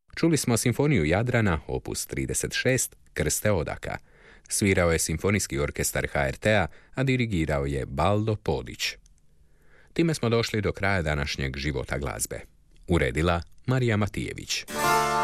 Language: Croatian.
Čuli smo simfoniju Jadrana, opus 36, Krste Odaka. Svirao je Simfonijski orkestar HRT-a, a dirigirao je Baldo Podić. Time smo došli do kraja današnjeg Života glazbe. Uredila Marija Matijević.